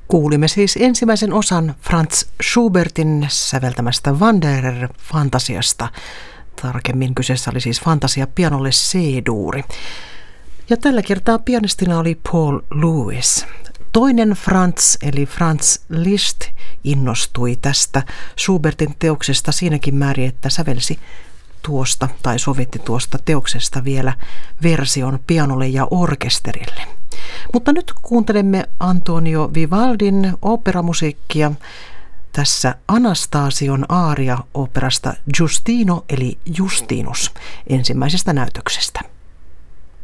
Kuulimme siis ensimmäisen osan Franz Schubertin säveltämästä Wanderer-fantasiasta. Tarkemmin kyseessä oli siis fantasia pianolle C-duuri. Ja tällä kertaa pianistina oli Paul Lewis. Toinen Franz, eli Franz Liszt, innostui tästä Schubertin teoksesta siinäkin määrin, että sävelsi tuosta tai sovitti tuosta teoksesta vielä version pianolle ja orkesterille. Mutta nyt kuuntelemme Antonio Vivaldin oopperamusiikkia tässä Anastasion aaria oopperasta Giustino eli Justinus ensimmäisestä näytöksestä.